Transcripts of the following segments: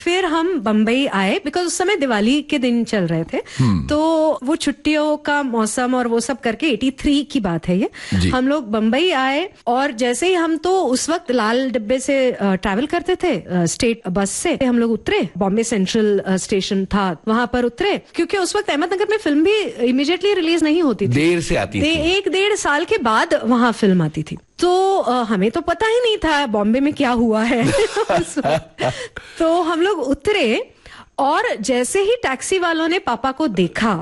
फिर हम बम्बई आए बिकॉज उस समय दिवाली के दिन चल रहे थे। तो वो छुट्टियों का मौसम और वो सब करके 83 की बात है ये। हम लोग बम्बई आए और जैसे ही हम तो उस वक्त लाल डिब्बे से ट्रैवल करते थे, स्टेट बस से हम लोग उतरे। बॉम्बे सेंट्रल स्टेशन था, वहां पर उतरे क्योंकि उस वक्त अहमदनगर में फिल्म भी इमीडिएटली रिलीज नहीं होती थी, देर से आती थी। 1-1.5 साल के बाद वहां फिल्म आती थी। तो हमें तो पता ही नहीं था बॉम्बे में क्या हुआ है। तो हम लोग उतरे और जैसे ही टैक्सी वालों ने पापा को देखा,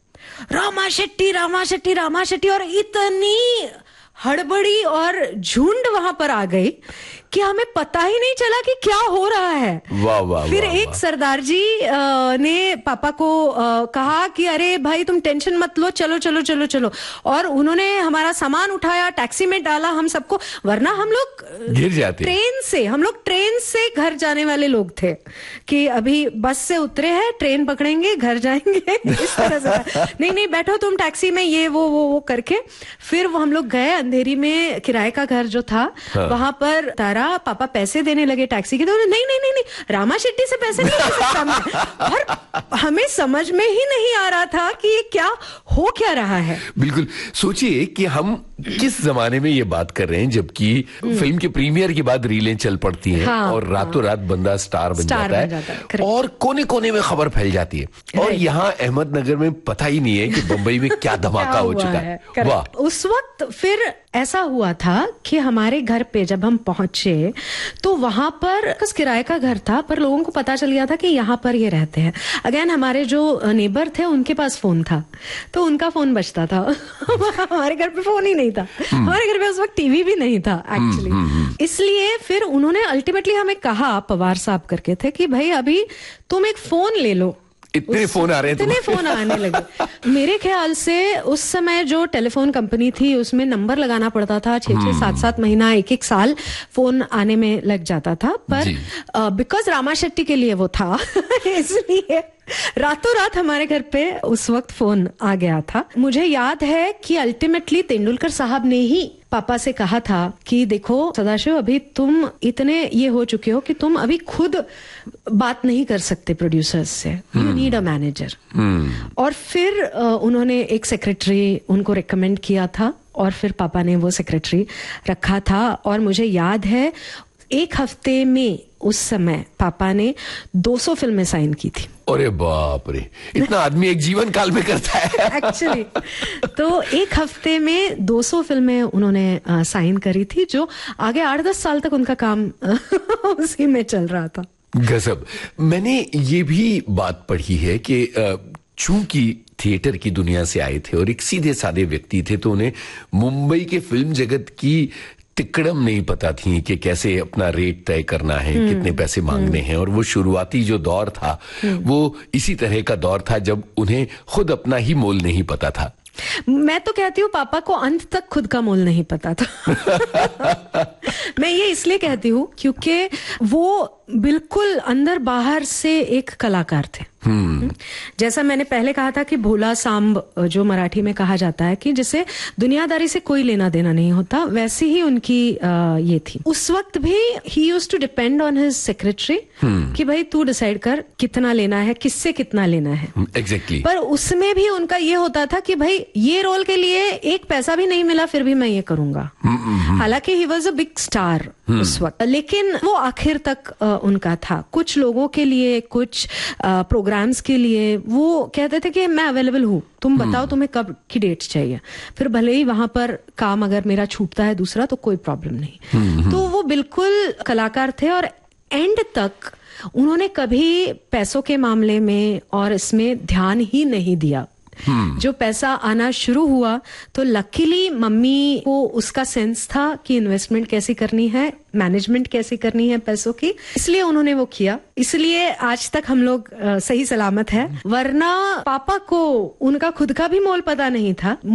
रामा शेट्टी रामा शेट्टी रामा शेट्टी, और इतनी हड़बड़ी और झुंड वहां पर आ गई कि हमें पता ही नहीं चला कि क्या हो रहा है। वाह वाह। फिर एक सरदार जी ने पापा को कहा कि अरे भाई तुम टेंशन मत लो, चलो चलो चलो चलो, और उन्होंने हमारा सामान उठाया, टैक्सी में डाला हम सबको, वरना हम लोग गिर जाते। हम लोग ट्रेन से घर जाने वाले लोग थे कि अभी बस से उतरे हैं, ट्रेन पकड़ेंगे, घर जाएंगे, इस तरह से। नहीं बैठो तुम टैक्सी में, ये वो करके फिर वो हम लोग गए। अंधेरी में किराए का घर जो था, वहां पर पापा पैसे देने लगे टैक्सी के, तो नहीं रामा शेट्टी से पैसे नहीं ले सकता मैं। और हमें समझ में ही नहीं आ रहा था कि ये क्या हो क्या रहा है। बिल्कुल सोचिए कि हम किस जमाने में ये बात कर रहे हैं, जबकि फिल्म के प्रीमियर के बाद रीलें चल पड़ती हैं और रातों रात बंदा स्टार बन जाता है और कोने कोने में खबर फैल जाती है। और यहाँ अहमदनगर में पता ही नहीं है कि बम्बई में क्या धमाका हो चुका है। वाह। उस वक्त फिर ऐसा हुआ था कि हमारे घर पे जब हम पहुंचे तो वहां पर किराए का घर था, पर लोगों को पता चल गया था कि यहाँ पर ये रहते हैं। अगेन हमारे जो नेबर थे उनके पास फोन था, तो उनका फोन बजता था। हमारे घर पे फोन ही नहीं था, हमारे घर पे उस वक्त टीवी भी नहीं था एक्चुअली। इसलिए फिर उन्होंने अल्टीमेटली हमें कहा, पवार साहब करके थे, कि भाई अभी तुम एक फोन ले लो। इतने फोन आ रहे हैं, इतने फोन आने लगे। मेरे ख्याल से उस समय जो टेलीफोन कंपनी थी उसमें नंबर लगाना पड़ता था, 6-6, 7-7 महीना, 1-1 साल फोन आने में लग जाता था। पर बिकॉज रामा शेट्टी के लिए वो था इसलिए रातों रात हमारे घर पे उस वक्त फोन आ गया था। मुझे याद है कि अल्टीमेटली तेंदुलकर साहब ने ही पापा से कहा था कि देखो सदाशिव, अभी तुम इतने ये हो चुके हो कि तुम अभी खुद बात नहीं कर सकते प्रोड्यूसर्स से, यू नीड अ मैनेजर। और फिर उन्होंने एक सेक्रेटरी उनको रिकमेंड किया था और फिर पापा ने वो सेक्रेटरी रखा था। और मुझे याद है 1 हफ्ते में उस समय पापा ने 200 फिल्में साइन की थी। अरे बाप रे, इतना आदमी एक जीवन काल में करता है एक्चुअली। तो 1 हफ्ते में 200 फिल्में उन्होंने साइन करी थी, जो आगे 8-10 साल तक उनका काम उसी में चल रहा था। गजब। मैंने ये भी बात पढ़ी है कि चूंकि थिएटर की दुनिया से आए थे और एक सीधे साधे व्यक्ति थे, तो उन्हें मुंबई के फिल्म जगत की तिकड़म नहीं पता थी कि कैसे अपना रेट तय करना है, कितने पैसे मांगने हैं। और वो शुरुआती जो दौर था वो इसी तरह का दौर था जब उन्हें खुद अपना ही मोल नहीं पता था। मैं तो कहती हूँ पापा को अंत तक खुद का मोल नहीं पता था। मैं ये इसलिए कहती हूँ क्योंकि वो बिल्कुल अंदर बाहर से एक कलाकार थे। जैसा मैंने पहले कहा था कि भोला सांब जो मराठी में कहा जाता है कि जिसे दुनियादारी से कोई लेना देना नहीं होता, वैसी ही उनकी ये थी। उस वक्त भी ही used to depend on his secretary कि भाई तू डिसाइड कर कितना लेना है, किससे कितना लेना है। एग्जैक्टली। पर उसमें भी उनका ये होता था कि भाई ये रोल के लिए 1 पैसा भी नहीं मिला फिर भी मैं ये करूंगा। हालांकि he was a big star उस वक्त, लेकिन वो आखिर तक उनका था। कुछ लोगों के लिए, कुछ प्रोग्राम्स के लिए वो कहते थे कि मैं अवेलेबल हूँ, तुम बताओ तुम्हें कब की डेट्स चाहिए। फिर भले ही वहां पर काम अगर मेरा छूटता है दूसरा तो कोई प्रॉब्लम नहीं। तो वो बिल्कुल कलाकार थे और एंड तक उन्होंने कभी पैसों के मामले में और इसमें ध्यान ही नहीं दिया। जो पैसा आना शुरू हुआ तो लकीली मम्मी को उसका सेंस था कि इन्वेस्टमेंट कैसे करनी है, मैनेजमेंट कैसे करनी है पैसों की, इसलिए उन्होंने वो किया। इसलिए आज तक हम लोग सही सलामत है, वरना पापा को उनका खुद का भी मोल पता नहीं था।